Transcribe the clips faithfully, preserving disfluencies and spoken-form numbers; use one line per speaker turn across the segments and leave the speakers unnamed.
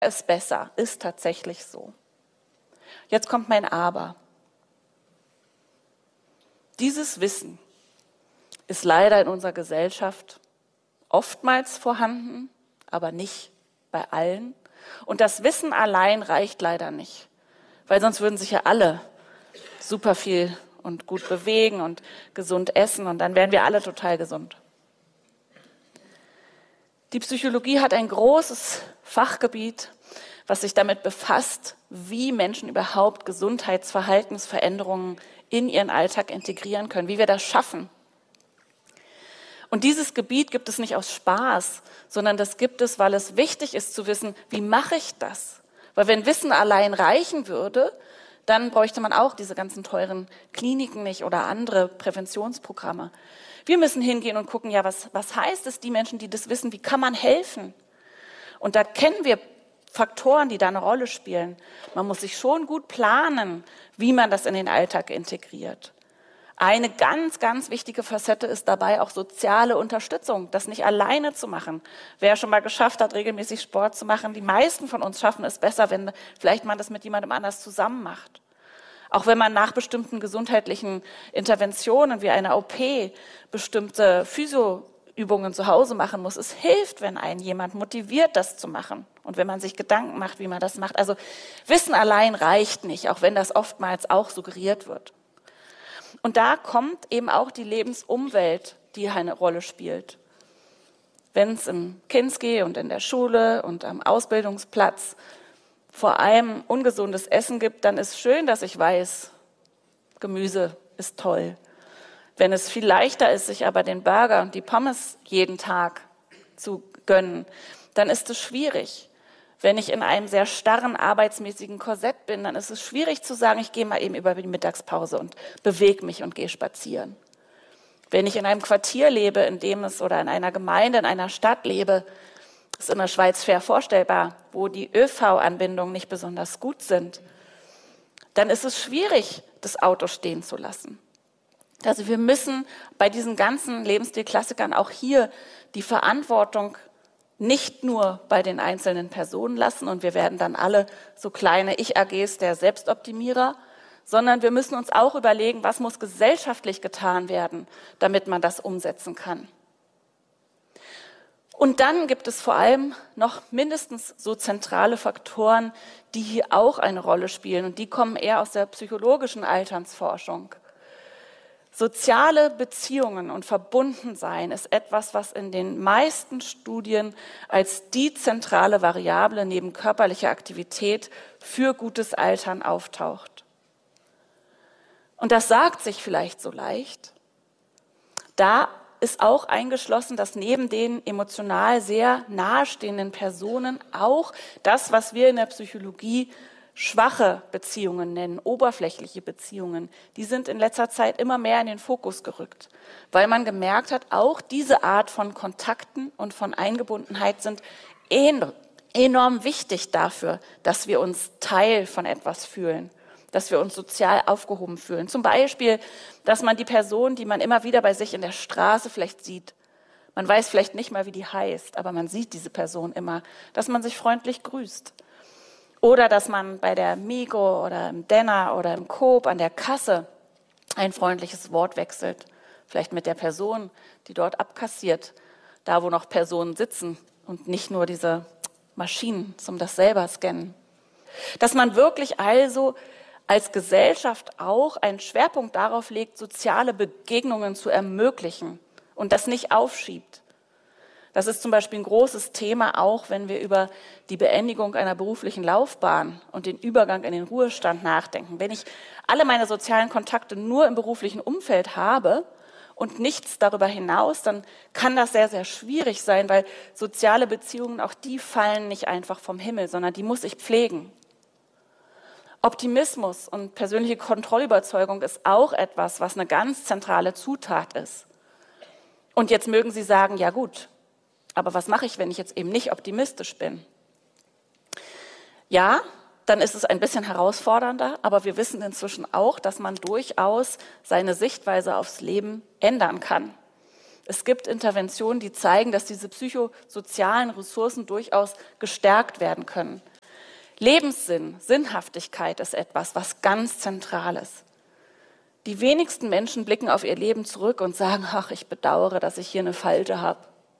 ist besser, ist tatsächlich so. Jetzt kommt mein Aber. Dieses Wissen ist leider in unserer Gesellschaft oftmals vorhanden, aber nicht bei allen. Und das Wissen allein reicht leider nicht, weil sonst würden sich ja alle super viel und gut bewegen und gesund essen und dann wären wir alle total gesund. Die Psychologie hat ein großes Fachgebiet, was sich damit befasst, wie Menschen überhaupt Gesundheitsverhaltensveränderungen in ihren Alltag integrieren können, wie wir das schaffen. Und dieses Gebiet gibt es nicht aus Spaß, sondern das gibt es, weil es wichtig ist zu wissen, wie mache ich das? Weil wenn Wissen allein reichen würde, dann bräuchte man auch diese ganzen teuren Kliniken nicht oder andere Präventionsprogramme. Wir müssen hingehen und gucken, ja, was, was heißt es, die Menschen, die das wissen, wie kann man helfen? Und da kennen wir Faktoren, die da eine Rolle spielen. Man muss sich schon gut planen, wie man das in den Alltag integriert. Eine ganz, ganz wichtige Facette ist dabei auch soziale Unterstützung, das nicht alleine zu machen. Wer schon mal geschafft hat, regelmäßig Sport zu machen, die meisten von uns schaffen es besser, wenn vielleicht man das mit jemandem anders zusammen macht. Auch wenn man nach bestimmten gesundheitlichen Interventionen wie einer O P bestimmte Physioübungen zu Hause machen muss. Es hilft, wenn einen jemand motiviert, das zu machen und wenn man sich Gedanken macht, wie man das macht. Also Wissen allein reicht nicht, auch wenn das oftmals auch suggeriert wird. Und da kommt eben auch die Lebensumwelt, die eine Rolle spielt. Wenn es im Kinski und in der Schule und am Ausbildungsplatz vor allem ungesundes Essen gibt, dann ist schön, dass ich weiß, Gemüse ist toll. Wenn es viel leichter ist, sich aber den Burger und die Pommes jeden Tag zu gönnen, dann ist es schwierig. Wenn ich in einem sehr starren, arbeitsmäßigen Korsett bin, dann ist es schwierig zu sagen, ich gehe mal eben über die Mittagspause und bewege mich und gehe spazieren. Wenn ich in einem Quartier lebe, in dem es oder in einer Gemeinde, in einer Stadt lebe, ist in der Schweiz schwer vorstellbar, wo die ÖV-Anbindungen nicht besonders gut sind, dann ist es schwierig, das Auto stehen zu lassen. Also wir müssen bei diesen ganzen Lebensstilklassikern auch hier die Verantwortung nicht nur bei den einzelnen Personen lassen und wir werden dann alle so kleine Ich-A Gs der Selbstoptimierer, sondern wir müssen uns auch überlegen, was muss gesellschaftlich getan werden, damit man das umsetzen kann. Und dann gibt es vor allem noch mindestens so zentrale Faktoren, die hier auch eine Rolle spielen und die kommen eher aus der psychologischen Alternsforschung. Soziale Beziehungen und Verbundensein ist etwas, was in den meisten Studien als die zentrale Variable neben körperlicher Aktivität für gutes Altern auftaucht. Und das sagt sich vielleicht so leicht. Da ist auch eingeschlossen, dass neben den emotional sehr nahestehenden Personen auch das, was wir in der Psychologie schwache Beziehungen nennen, oberflächliche Beziehungen, die sind in letzter Zeit immer mehr in den Fokus gerückt, weil man gemerkt hat, auch diese Art von Kontakten und von Eingebundenheit sind enorm wichtig dafür, dass wir uns Teil von etwas fühlen, dass wir uns sozial aufgehoben fühlen. Zum Beispiel, dass man die Person, die man immer wieder bei sich in der Straße vielleicht sieht, man weiß vielleicht nicht mal, wie die heißt, aber man sieht diese Person immer, dass man sich freundlich grüßt. Oder dass man bei der Migros oder im Denner oder im Coop an der Kasse ein freundliches Wort wechselt. Vielleicht mit der Person, die dort abkassiert, da wo noch Personen sitzen und nicht nur diese Maschinen zum das selber scannen. Dass man wirklich also als Gesellschaft auch einen Schwerpunkt darauf legt, soziale Begegnungen zu ermöglichen und das nicht aufschiebt. Das ist zum Beispiel ein großes Thema, auch wenn wir über die Beendigung einer beruflichen Laufbahn und den Übergang in den Ruhestand nachdenken. Wenn ich alle meine sozialen Kontakte nur im beruflichen Umfeld habe und nichts darüber hinaus, dann kann das sehr, sehr schwierig sein, weil soziale Beziehungen, auch die fallen nicht einfach vom Himmel, sondern die muss ich pflegen. Optimismus und persönliche Kontrollüberzeugung ist auch etwas, was eine ganz zentrale Zutat ist. Und jetzt mögen Sie sagen, ja gut, aber was mache ich, wenn ich jetzt eben nicht optimistisch bin? Ja, dann ist es ein bisschen herausfordernder, aber wir wissen inzwischen auch, dass man durchaus seine Sichtweise aufs Leben ändern kann. Es gibt Interventionen, die zeigen, dass diese psychosozialen Ressourcen durchaus gestärkt werden können. Lebenssinn, Sinnhaftigkeit ist etwas, was ganz zentral ist. Die wenigsten Menschen blicken auf ihr Leben zurück und sagen, ach, ich bedauere, dass ich hier eine Falte habe.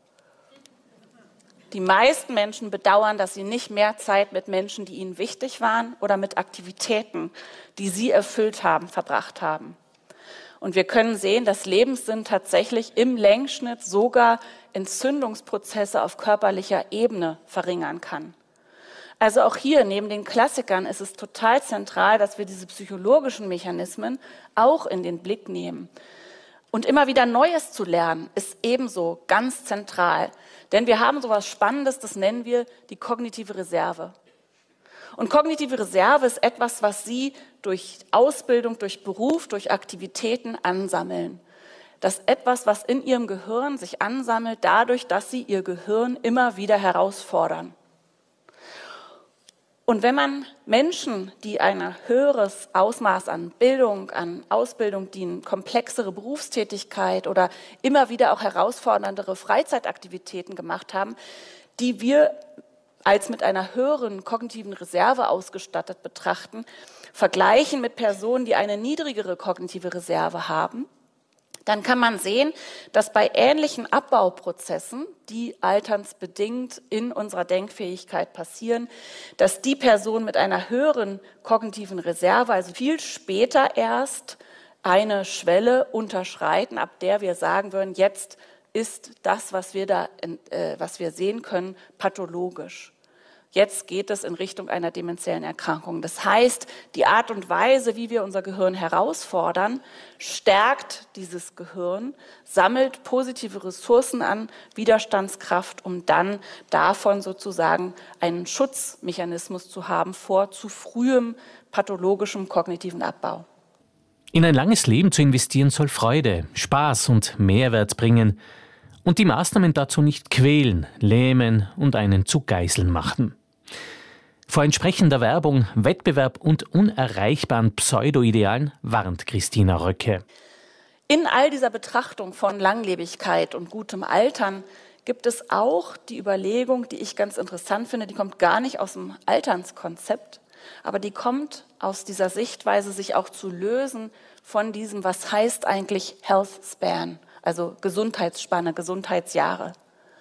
Die meisten Menschen bedauern, dass sie nicht mehr Zeit mit Menschen, die ihnen wichtig waren oder mit Aktivitäten, die sie erfüllt haben, verbracht haben. Und wir können sehen, dass Lebenssinn tatsächlich im Längsschnitt sogar Entzündungsprozesse auf körperlicher Ebene verringern kann. Also auch hier neben den Klassikern ist es total zentral, dass wir diese psychologischen Mechanismen auch in den Blick nehmen. Und immer wieder Neues zu lernen, ist ebenso ganz zentral. Denn wir haben so etwas Spannendes, das nennen wir die kognitive Reserve. Und kognitive Reserve ist etwas, was Sie durch Ausbildung, durch Beruf, durch Aktivitäten ansammeln. Das ist etwas, was in Ihrem Gehirn sich ansammelt, dadurch, dass Sie Ihr Gehirn immer wieder herausfordern. Und wenn man Menschen, die ein höheres Ausmaß an Bildung, an Ausbildung, die eine komplexere Berufstätigkeit oder immer wieder auch herausforderndere Freizeitaktivitäten gemacht haben, die wir als mit einer höheren kognitiven Reserve ausgestattet betrachten, vergleichen mit Personen, die eine niedrigere kognitive Reserve haben, dann kann man sehen, dass bei ähnlichen Abbauprozessen, die alternsbedingt in unserer Denkfähigkeit passieren, dass die Personen mit einer höheren kognitiven Reserve, also viel später erst, eine Schwelle unterschreiten, ab der wir sagen würden, jetzt ist das, was wir da, äh, was wir sehen können, pathologisch. Jetzt geht es in Richtung einer dementiellen Erkrankung. Das heißt, die Art und Weise, wie wir unser Gehirn herausfordern, stärkt dieses Gehirn, sammelt positive Ressourcen an, Widerstandskraft, um dann davon sozusagen einen Schutzmechanismus zu haben vor zu frühem pathologischem kognitiven Abbau.
In ein langes Leben zu investieren soll Freude, Spaß und Mehrwert bringen und die Maßnahmen dazu nicht quälen, lähmen und einen zu Geiseln machen. Vor entsprechender Werbung, Wettbewerb und unerreichbaren Pseudo-Idealen warnt Christina Röcke.
In all dieser Betrachtung von Langlebigkeit und gutem Altern gibt es auch die Überlegung, die ich ganz interessant finde, die kommt gar nicht aus dem Alternskonzept, aber die kommt aus dieser Sichtweise, sich auch zu lösen von diesem, was heißt eigentlich Health Span, also Gesundheitsspanne, Gesundheitsjahre.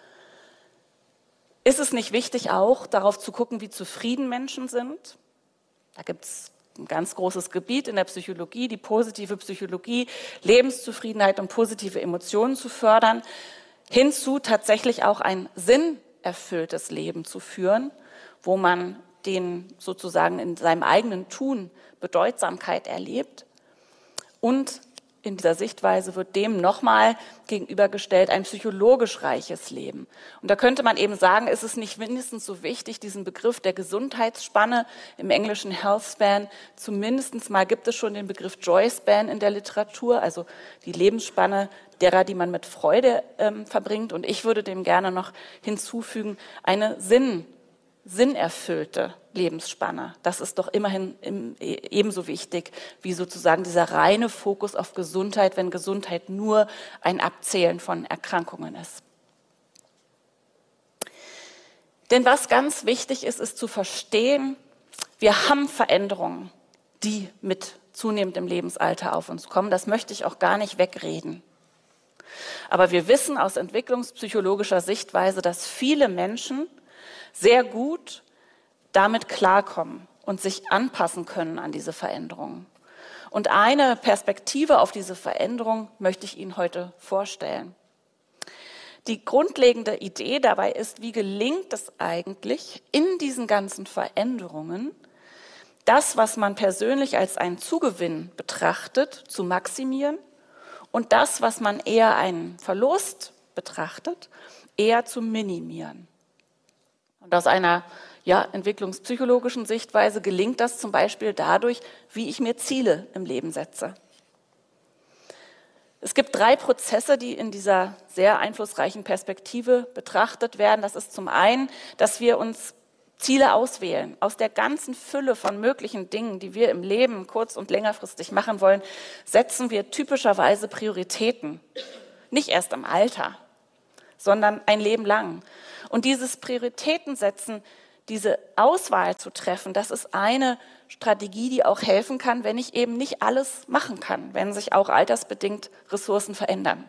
Ist es nicht wichtig, auch darauf zu gucken, wie zufrieden Menschen sind? Da gibt es ein ganz großes Gebiet in der Psychologie, die positive Psychologie, Lebenszufriedenheit und positive Emotionen zu fördern, hinzu tatsächlich auch ein sinnerfülltes Leben zu führen, wo man den sozusagen in seinem eigenen Tun Bedeutsamkeit erlebt. Und in dieser Sichtweise wird dem nochmal gegenübergestellt ein psychologisch reiches Leben. Und da könnte man eben sagen, ist es nicht mindestens so wichtig, diesen Begriff der Gesundheitsspanne im englischen Health Span, zumindest mal gibt es schon den Begriff Joy Span in der Literatur, also die Lebensspanne derer, die man mit Freude ähm, verbringt. Und ich würde dem gerne noch hinzufügen, eine Sinn sinnerfüllte Lebensspanne. Das ist doch immerhin im, ebenso wichtig wie sozusagen dieser reine Fokus auf Gesundheit, wenn Gesundheit nur ein Abzählen von Erkrankungen ist. Denn was ganz wichtig ist, ist zu verstehen, wir haben Veränderungen, die mit zunehmendem Lebensalter auf uns kommen. Das möchte ich auch gar nicht wegreden. Aber wir wissen aus entwicklungspsychologischer Sichtweise, dass viele Menschen sehr gut damit klarkommen und sich anpassen können an diese Veränderungen. Und eine Perspektive auf diese Veränderung möchte ich Ihnen heute vorstellen. Die grundlegende Idee dabei ist, wie gelingt es eigentlich in diesen ganzen Veränderungen, das, was man persönlich als einen Zugewinn betrachtet, zu maximieren und das, was man eher einen Verlust betrachtet, eher zu minimieren. Und aus einer ja, entwicklungspsychologischen Sichtweise gelingt das zum Beispiel dadurch, wie ich mir Ziele im Leben setze. Es gibt drei Prozesse, die in dieser sehr einflussreichen Perspektive betrachtet werden. Das ist zum einen, dass wir uns Ziele auswählen. Aus der ganzen Fülle von möglichen Dingen, die wir im Leben kurz- und längerfristig machen wollen, setzen wir typischerweise Prioritäten. Nicht erst im Alter, sondern ein Leben lang. Und dieses Prioritätensetzen, diese Auswahl zu treffen, das ist eine Strategie, die auch helfen kann, wenn ich eben nicht alles machen kann, wenn sich auch altersbedingt Ressourcen verändern.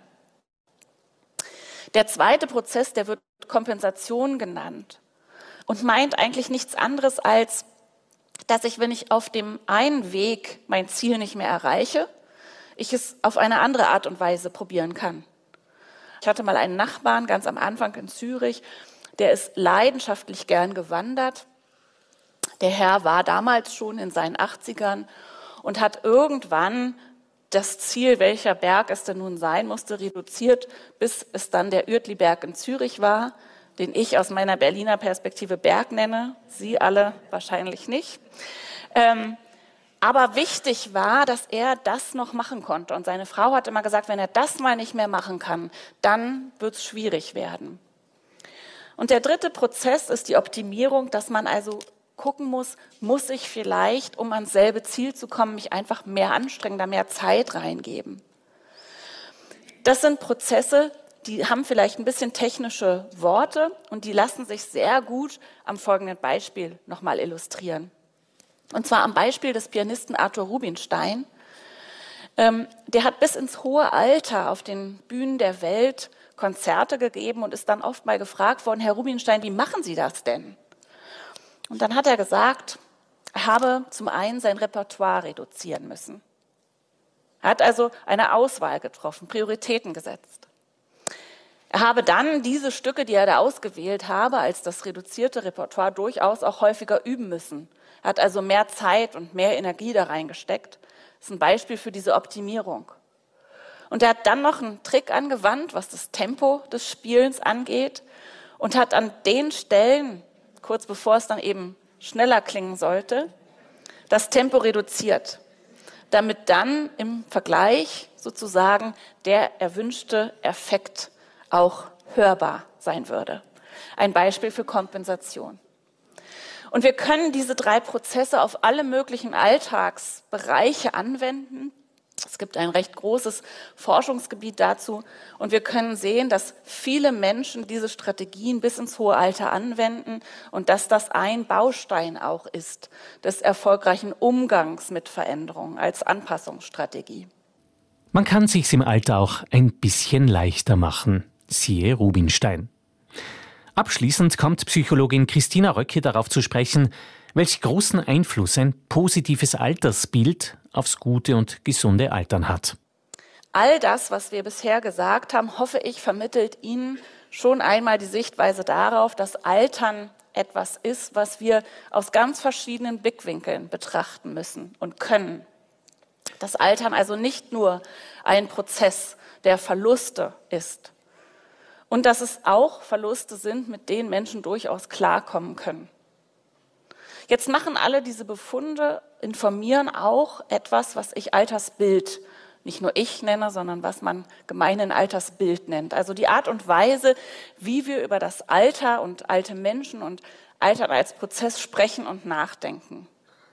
Der zweite Prozess, der wird Kompensation genannt und meint eigentlich nichts anderes als, dass ich, wenn ich auf dem einen Weg mein Ziel nicht mehr erreiche, ich es auf eine andere Art und Weise probieren kann. Ich hatte mal einen Nachbarn ganz am Anfang in Zürich, der ist leidenschaftlich gern gewandert. Der Herr war damals schon in seinen achtzigern und hat irgendwann das Ziel, welcher Berg es denn nun sein musste, reduziert, bis es dann der Uertliberg in Zürich war, den ich aus meiner Berliner Perspektive Berg nenne, Sie alle wahrscheinlich nicht. Ähm, aber wichtig war, dass er das noch machen konnte. Und seine Frau hat immer gesagt, wenn er das mal nicht mehr machen kann, dann wird es schwierig werden. Und der dritte Prozess ist die Optimierung, dass man also gucken muss, muss ich vielleicht, um ans selbe Ziel zu kommen, mich einfach mehr anstrengen, da mehr Zeit reingeben. Das sind Prozesse, die haben vielleicht ein bisschen technische Worte und die lassen sich sehr gut am folgenden Beispiel nochmal illustrieren. Und zwar am Beispiel des Pianisten Arthur Rubinstein. Ähm, der hat bis ins hohe Alter auf den Bühnen der Welt Konzerte gegeben und ist dann oft mal gefragt worden, Herr Rubinstein, wie machen Sie das denn? Und dann hat er gesagt, er habe zum einen sein Repertoire reduzieren müssen. Er hat also eine Auswahl getroffen, Prioritäten gesetzt. Er habe dann diese Stücke, die er da ausgewählt habe, als das reduzierte Repertoire durchaus auch häufiger üben müssen. Er hat also mehr Zeit und mehr Energie da reingesteckt. Das ist ein Beispiel für diese Optimierung. Und er hat dann noch einen Trick angewandt, was das Tempo des Spielens angeht und hat an den Stellen, kurz bevor es dann eben schneller klingen sollte, das Tempo reduziert, damit dann im Vergleich sozusagen der erwünschte Effekt auch hörbar sein würde. Ein Beispiel für Kompensation. Und wir können diese drei Prozesse auf alle möglichen Alltagsbereiche anwenden. Es gibt ein recht großes Forschungsgebiet dazu und wir können sehen, dass viele Menschen diese Strategien bis ins hohe Alter anwenden und dass das ein Baustein auch ist des erfolgreichen Umgangs mit Veränderungen als Anpassungsstrategie.
Man kann sich's im Alter auch ein bisschen leichter machen, siehe Rubinstein. Abschließend kommt Psychologin Christina Röcke darauf zu sprechen, welch großen Einfluss ein positives Altersbild aufs gute und gesunde Altern hat.
All das, was wir bisher gesagt haben, hoffe ich, vermittelt Ihnen schon einmal die Sichtweise darauf, dass Altern etwas ist, was wir aus ganz verschiedenen Blickwinkeln betrachten müssen und können. Dass Altern also nicht nur ein Prozess der Verluste ist und dass es auch Verluste sind, mit denen Menschen durchaus klarkommen können. Jetzt machen alle diese Befunde, informieren auch etwas, was ich Altersbild, nicht nur ich nenne, sondern was man gemeinen Altersbild nennt. Also die Art und Weise, wie wir über das Alter und alte Menschen und Altern als Prozess sprechen und nachdenken.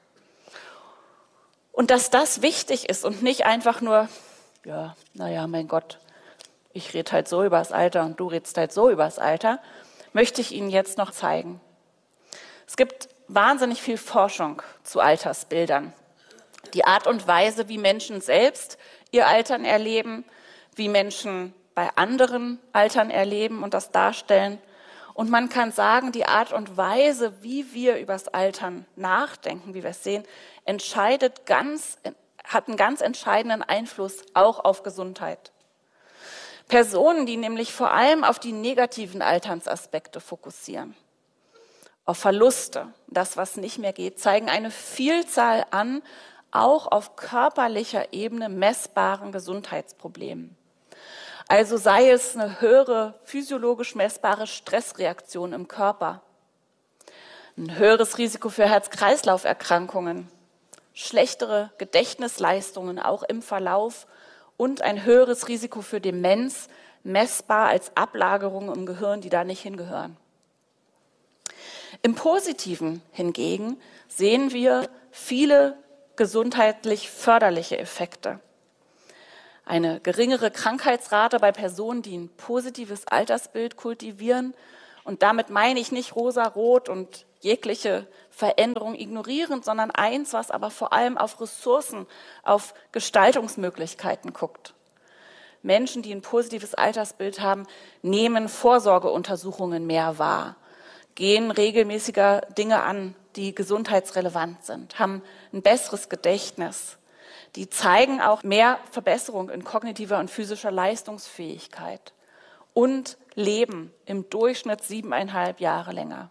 Und dass das wichtig ist und nicht einfach nur, ja, naja, mein Gott, ich rede halt so über das Alter und du redest halt so über das Alter, möchte ich Ihnen jetzt noch zeigen. Es gibt wahnsinnig viel Forschung zu Altersbildern. Die Art und Weise, wie Menschen selbst ihr Altern erleben, wie Menschen bei anderen Altern erleben und das darstellen. Und man kann sagen, die Art und Weise, wie wir über das Altern nachdenken, wie wir es sehen, entscheidet ganz, hat einen ganz entscheidenden Einfluss auch auf Gesundheit. Personen, die nämlich vor allem auf die negativen Alternsaspekte fokussieren, auf Verluste, das, was nicht mehr geht, zeigen eine Vielzahl an, auch auf körperlicher Ebene messbaren Gesundheitsproblemen. Also sei es eine höhere physiologisch messbare Stressreaktion im Körper, ein höheres Risiko für Herz-Kreislauf-Erkrankungen, schlechtere Gedächtnisleistungen auch im Verlauf und ein höheres Risiko für Demenz, messbar als Ablagerungen im Gehirn, die da nicht hingehören. Im Positiven hingegen sehen wir viele gesundheitlich förderliche Effekte. Eine geringere Krankheitsrate bei Personen, die ein positives Altersbild kultivieren. Und damit meine ich nicht rosa-rot und jegliche Veränderung ignorieren, sondern eins, was aber vor allem auf Ressourcen, auf Gestaltungsmöglichkeiten guckt. Menschen, die ein positives Altersbild haben, nehmen Vorsorgeuntersuchungen mehr wahr, gehen regelmäßiger Dinge an, die gesundheitsrelevant sind, haben ein besseres Gedächtnis. Die zeigen auch mehr Verbesserung in kognitiver und physischer Leistungsfähigkeit und leben im Durchschnitt siebeneinhalb Jahre länger.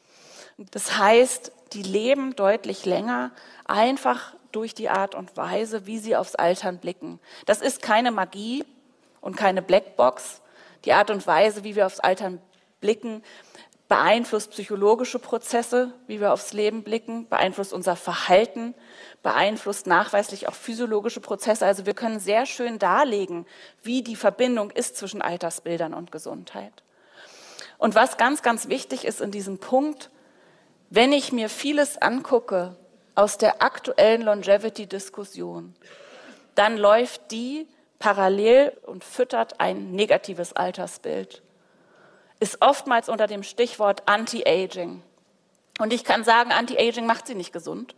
Das heißt, die leben deutlich länger, einfach durch die Art und Weise, wie sie aufs Altern blicken. Das ist keine Magie und keine Blackbox. Die Art und Weise, wie wir aufs Altern blicken, beeinflusst psychologische Prozesse, wie wir aufs Leben blicken, beeinflusst unser Verhalten, beeinflusst nachweislich auch physiologische Prozesse. Also wir können sehr schön darlegen, wie die Verbindung ist zwischen Altersbildern und Gesundheit. Und was ganz, ganz wichtig ist in diesem Punkt, wenn ich mir vieles angucke aus der aktuellen Longevity-Diskussion, dann läuft die parallel und füttert ein negatives Altersbild. Ist oftmals unter dem Stichwort Anti-Aging. Und ich kann sagen, Anti-Aging macht sie nicht gesund.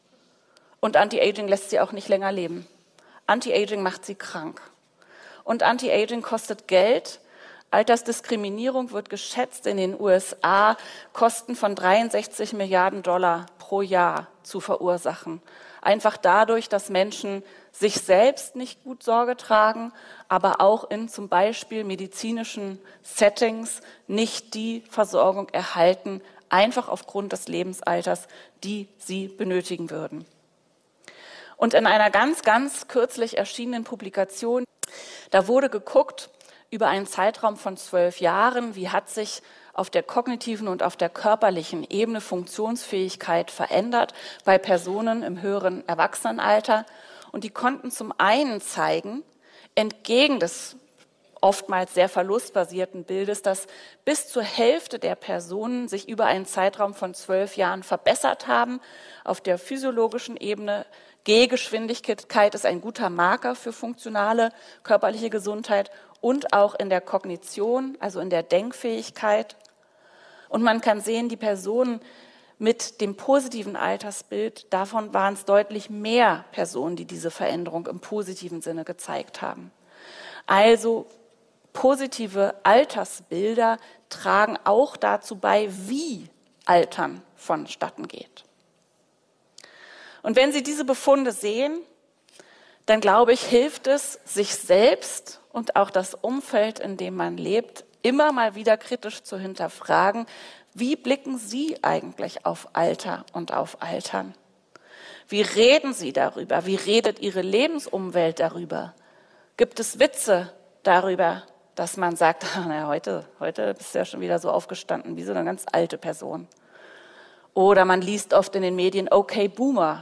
Und Anti-Aging lässt sie auch nicht länger leben. Anti-Aging macht sie krank. Und Anti-Aging kostet Geld. Altersdiskriminierung wird geschätzt in den U S A, Kosten von dreiundsechzig Milliarden Dollar pro Jahr zu verursachen. Einfach dadurch, dass Menschen sich selbst nicht gut Sorge tragen, aber auch in zum Beispiel medizinischen Settings nicht die Versorgung erhalten, einfach aufgrund des Lebensalters, die sie benötigen würden. Und in einer ganz, ganz kürzlich erschienenen Publikation, da wurde geguckt, über einen Zeitraum von zwölf Jahren, wie hat sich auf der kognitiven und auf der körperlichen Ebene Funktionsfähigkeit verändert bei Personen im höheren Erwachsenenalter. Und die konnten zum einen zeigen, entgegen des oftmals sehr verlustbasierten Bildes, dass bis zur Hälfte der Personen sich über einen Zeitraum von zwölf Jahren verbessert haben. Auf der physiologischen Ebene, Gehgeschwindigkeit ist ein guter Marker für funktionale körperliche Gesundheit und auch in der Kognition, also in der Denkfähigkeit. Und man kann sehen, die Personen mit dem positiven Altersbild, davon waren es deutlich mehr Personen, die diese Veränderung im positiven Sinne gezeigt haben. Also positive Altersbilder tragen auch dazu bei, wie Altern vonstatten geht. Und wenn Sie diese Befunde sehen, dann glaube ich, hilft es, sich selbst und auch das Umfeld, in dem man lebt, immer mal wieder kritisch zu hinterfragen, wie blicken Sie eigentlich auf Alter und auf Altern? Wie reden Sie darüber? Wie redet Ihre Lebensumwelt darüber? Gibt es Witze darüber, dass man sagt, na, heute, heute bist du ja schon wieder so aufgestanden wie so eine ganz alte Person? Oder man liest oft in den Medien, okay, Boomer,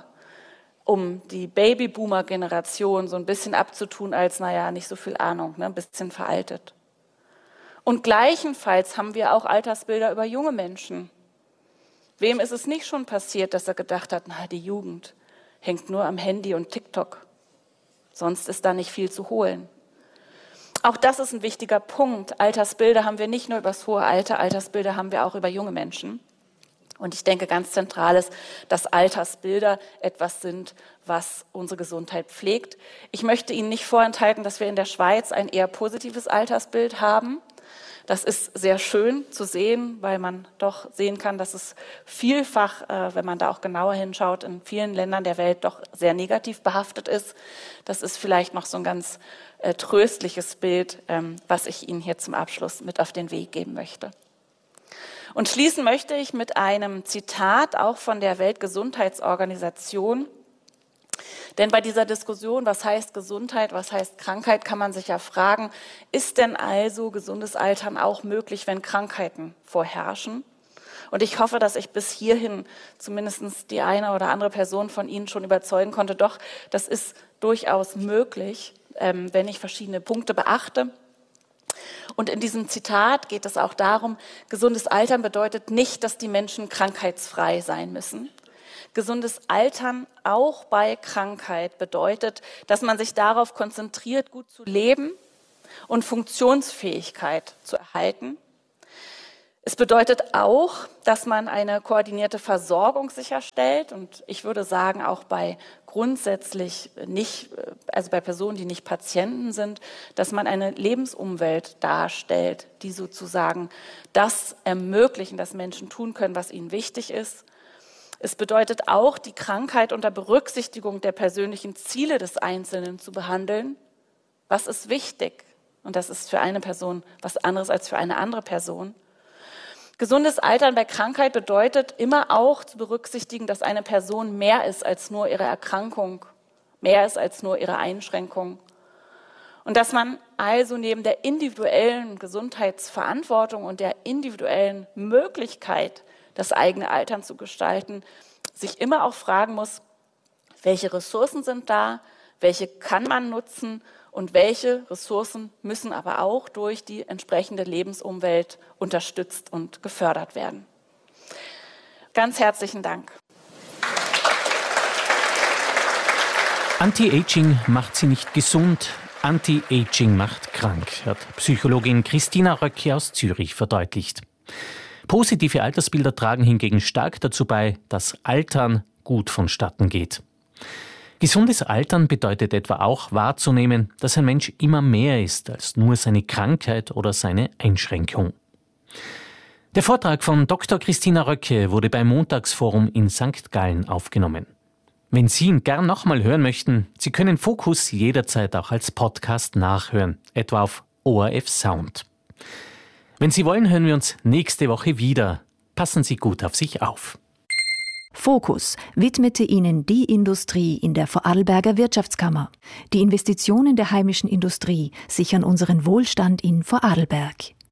um die Babyboomer-Generation so ein bisschen abzutun als, naja, nicht so viel Ahnung, ne, ein bisschen veraltet. Und gleichenfalls haben wir auch Altersbilder über junge Menschen. Wem ist es nicht schon passiert, dass er gedacht hat, na, die Jugend hängt nur am Handy und TikTok. Sonst ist da nicht viel zu holen. Auch das ist ein wichtiger Punkt. Altersbilder haben wir nicht nur über das hohe Alter, Altersbilder haben wir auch über junge Menschen. Und ich denke, ganz zentral ist, dass Altersbilder etwas sind, was unsere Gesundheit pflegt. Ich möchte Ihnen nicht vorenthalten, dass wir in der Schweiz ein eher positives Altersbild haben. Das ist sehr schön zu sehen, weil man doch sehen kann, dass es vielfach, äh, wenn man da auch genauer hinschaut, in vielen Ländern der Welt doch sehr negativ behaftet ist. Das ist vielleicht noch so ein ganz äh, tröstliches Bild, ähm, was ich Ihnen hier zum Abschluss mit auf den Weg geben möchte. Und schließen möchte ich mit einem Zitat auch von der Weltgesundheitsorganisation. Denn bei dieser Diskussion, was heißt Gesundheit, was heißt Krankheit, kann man sich ja fragen, ist denn also gesundes Altern auch möglich, wenn Krankheiten vorherrschen? Und ich hoffe, dass ich bis hierhin zumindest die eine oder andere Person von Ihnen schon überzeugen konnte, doch, das ist durchaus möglich, wenn ich verschiedene Punkte beachte. Und in diesem Zitat geht es auch darum, gesundes Altern bedeutet nicht, dass die Menschen krankheitsfrei sein müssen. Gesundes Altern auch bei Krankheit bedeutet, dass man sich darauf konzentriert, gut zu leben und Funktionsfähigkeit zu erhalten. Es bedeutet auch, dass man eine koordinierte Versorgung sicherstellt und ich würde sagen, auch bei grundsätzlich nicht, also bei Personen, die nicht Patienten sind, dass man eine Lebensumwelt darstellt, die sozusagen das ermöglichen, dass Menschen tun können, was ihnen wichtig ist. Es bedeutet auch, die Krankheit unter Berücksichtigung der persönlichen Ziele des Einzelnen zu behandeln. Was ist wichtig? Und das ist für eine Person was anderes als für eine andere Person. Gesundes Altern bei Krankheit bedeutet immer auch zu berücksichtigen, dass eine Person mehr ist als nur ihre Erkrankung, mehr ist als nur ihre Einschränkung. Und dass man also neben der individuellen Gesundheitsverantwortung und der individuellen Möglichkeit, das eigene Altern zu gestalten, sich immer auch fragen muss, welche Ressourcen sind da, welche kann man nutzen und welche Ressourcen müssen aber auch durch die entsprechende Lebensumwelt unterstützt und gefördert werden. Ganz herzlichen Dank.
Anti-Aging macht sie nicht gesund, Anti-Aging macht krank, hat Psychologin Christina Röcke aus Zürich verdeutlicht. Positive Altersbilder tragen hingegen stark dazu bei, dass Altern gut vonstatten geht. Gesundes Altern bedeutet etwa auch wahrzunehmen, dass ein Mensch immer mehr ist als nur seine Krankheit oder seine Einschränkung. Der Vortrag von Doktor Christina Röcke wurde beim Montagsforum in Sankt Gallen aufgenommen. Wenn Sie ihn gern nochmal hören möchten, Sie können Fokus jederzeit auch als Podcast nachhören, etwa auf O R F Sound. Wenn Sie wollen, hören wir uns nächste Woche wieder. Passen Sie gut auf sich auf.
Fokus widmete Ihnen die Industrie in der Vorarlberger Wirtschaftskammer. Die Investitionen der heimischen Industrie sichern unseren Wohlstand in Vorarlberg.